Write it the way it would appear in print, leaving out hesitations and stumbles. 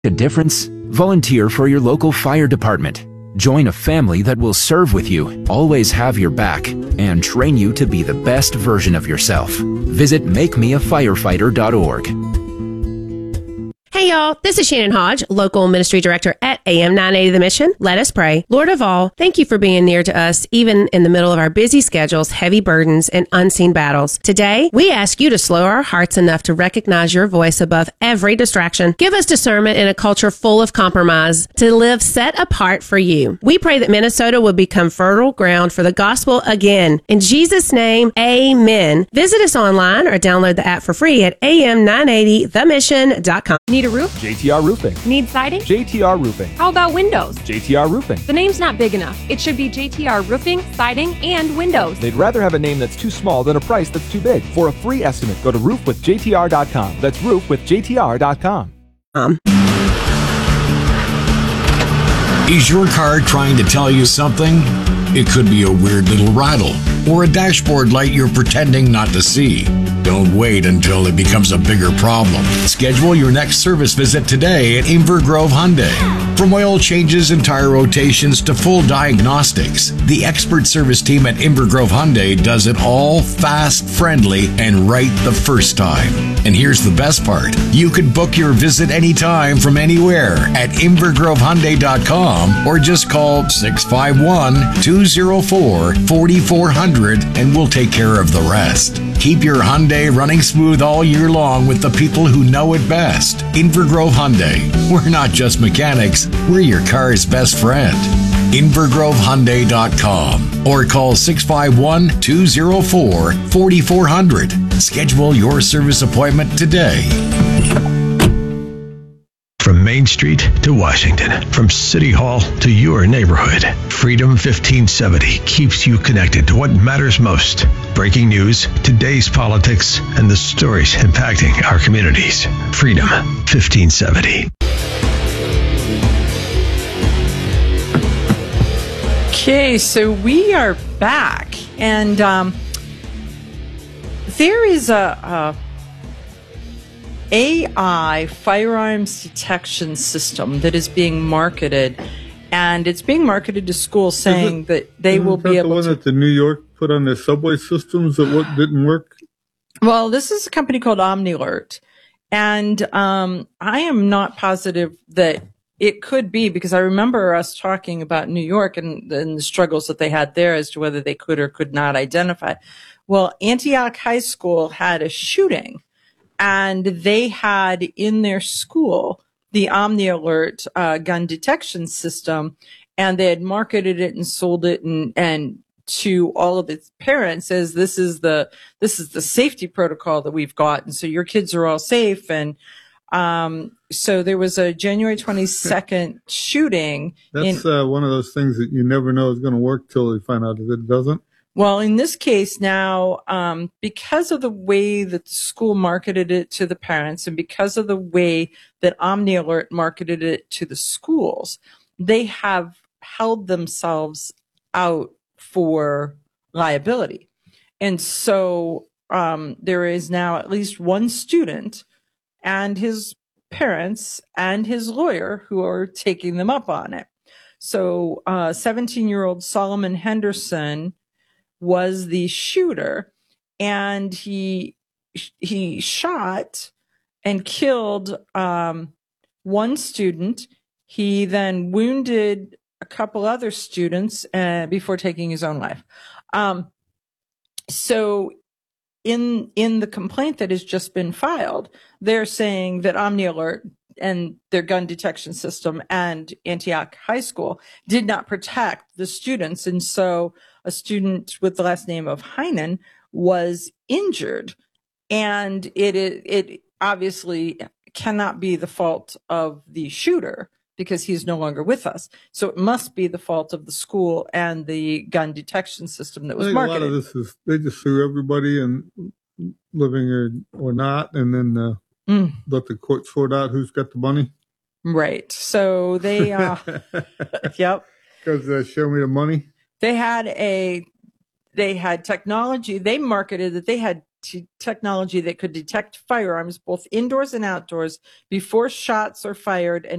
A difference? Volunteer for your local fire department. Join a family that will serve with you, always have your back, and train you to be the best version of yourself. Visit makemeafirefighter.org. Hey y'all, this is Shannon Hodge, local ministry director at AM 980 The Mission. Let us pray. Lord of all, thank you for being near to us, even in the middle of our busy schedules, heavy burdens, and unseen battles. Today, we ask you to slow our hearts enough to recognize your voice above every distraction. Give us discernment in a culture full of compromise to live set apart for you. We pray that Minnesota will become fertile ground for the gospel again. In Jesus' name, amen. Visit us online or download the app for free at am980themission.com. Need a roof? JTR Roofing. Need siding? JTR Roofing. How about windows? JTR Roofing. The name's not big enough. It should be JTR Roofing, Siding, and Windows. They'd rather have a name that's too small than a price that's too big. For a free estimate, go to roofwithjtr.com. That's roofwithjtr.com. Is your car trying to tell you something? It could be a weird little rattle or a dashboard light you're pretending not to see. Don't wait until it becomes a bigger problem. Schedule your next service visit today at Inver Grove Hyundai. From oil changes and tire rotations to full diagnostics, the expert service team at Inver Grove Hyundai does it all fast, friendly, and right the first time. And here's the best part. You can book your visit anytime from anywhere at invergrovehyundai.com or just call 651-204-4400 and we'll take care of the rest. Keep your Hyundai running smooth all year long with the people who know it best. Inver Grove Hyundai. We're not just mechanics, we're your car's best friend. invergrovehyundai.com or call 651-204-4400. Schedule your service appointment today. From Main Street to Washington, from City Hall to your neighborhood, Freedom 1570 keeps you connected to what matters most. Breaking news, today's politics, and the stories impacting our communities. Freedom 1570. Okay, so we are back, and there is a AI firearms detection system that is being marketed, and it's being marketed to schools saying that they will be able to... the one that the New York put on their subway systems that what didn't work? Well, this is a company called OmniAlert, and I am not positive that it could be, because I remember us talking about New York and the struggles that they had there as to whether they could or could not identify. Well, Antioch High School had a shooting, and they had in their school the OmniAlert gun detection system, and they had marketed it and sold it and to all of its parents as this is the safety protocol that we've got, and so your kids are all safe. And so there was a January 22nd shooting. That's one of those things that you never know is going to work till you find out if it doesn't. Well, in this case now, because of the way that the school marketed it to the parents and because of the way that OmniAlert marketed it to the schools, they have held themselves out for liability. And so there is now at least one student and his parents and his lawyer who are taking them up on it. So 17-year-old Solomon Henderson was the shooter, and he shot and killed one student. He then wounded a couple other students before taking his own life. So in the complaint that has just been filed, they're saying that OmniAlert and their gun detection system and Antioch High School did not protect the students. And so a student with the last name of Heinen was injured. And it obviously cannot be the fault of the shooter because he's no longer with us. So it must be the fault of the school and the gun detection system that was marketed. A lot of this is they just sue everybody, and living or not, and then let the court sort out who's got the money. Right. So they, yep. Because show me the money. They had technology. They marketed that they had technology that could detect firearms both indoors and outdoors before shots are fired and